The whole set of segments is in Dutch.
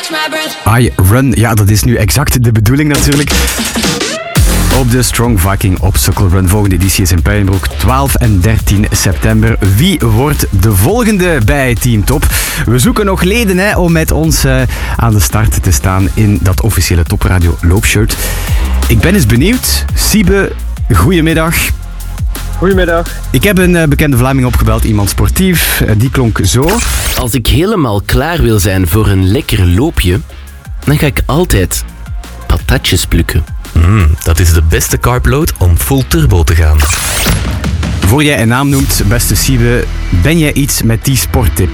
I Run, ja, dat is nu exact de bedoeling natuurlijk. Op de Strong Viking Obstacle Run. Volgende editie is in Puijenbroek, 12 en 13 september. Wie wordt de volgende bij Team Top? We zoeken nog leden om met ons aan de start te staan in dat officiële Topradio loopshirt. Ik ben eens benieuwd. Siebe, goedemiddag. Goedemiddag. Ik heb een bekende Vlaming opgebeld, iemand sportief. Die klonk zo. Als ik helemaal klaar wil zijn voor een lekker loopje, dan ga ik altijd patatjes plukken. Dat is de beste carbload om full turbo te gaan. Voor jij een naam noemt, beste Siebe, ben jij iets met die sporttip?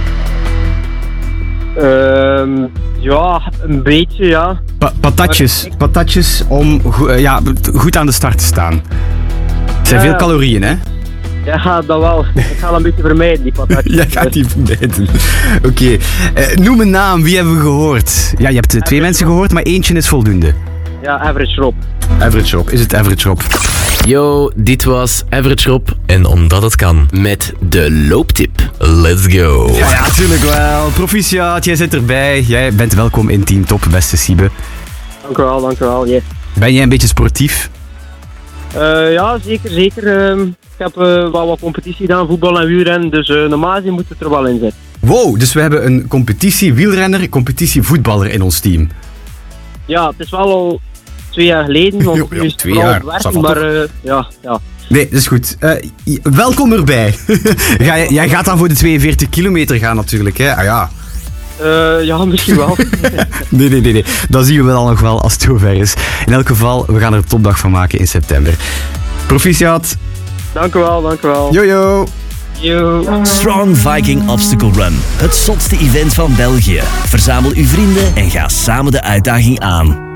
Ja, een beetje, ja. Patatjes om goed aan de start te staan. Het zijn veel calorieën, hè? Ja, dat wel. Ik ga een beetje vermijden, die patatjes. Jij gaat die vermijden. Oké. Noem een naam, wie hebben we gehoord? Ja, je hebt twee mensen gehoord, maar eentje is voldoende. Ja, Average Rob. Average Rob, is het Average Rob? Yo, dit was Average Rob. En omdat het kan, met de looptip. Let's go. Ja, natuurlijk wel. Proficiat, jij zit erbij. Jij bent welkom in Team Top, beste Siebe. Dank u wel. Yeah. Ben jij een beetje sportief? Ja, zeker. Ik heb wel wat competitie gedaan, voetbal en wielrennen, dus normaal gezien moet het er wel in zitten. Wow, dus we hebben een competitie wielrenner, competitie voetballer in ons team. Ja, het is wel al 2 jaar geleden, want nu is het 2 jaar, werken, maar ja. Nee, dat is goed. Welkom erbij. Jij gaat dan voor de 42 kilometer gaan natuurlijk, hè? Ah ja. Ja, misschien wel. Nee. Dat zien we wel nog wel als het zover is. In elk geval, we gaan er een topdag van maken in september. Proficiat. Dank u wel. Yo. Strong Viking Obstacle Run. Het zotste event van België. Verzamel uw vrienden en ga samen de uitdaging aan.